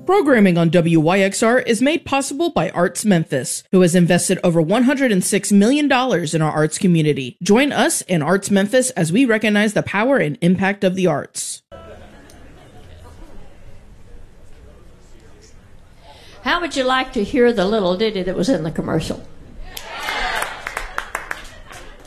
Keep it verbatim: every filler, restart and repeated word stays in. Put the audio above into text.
Programming on W Y X R is made possible by Arts Memphis, who has invested over one hundred six million dollars in our arts community. Join us in Arts Memphis as we recognize the power and impact of the arts. How would you like to hear the little ditty that was in the commercial?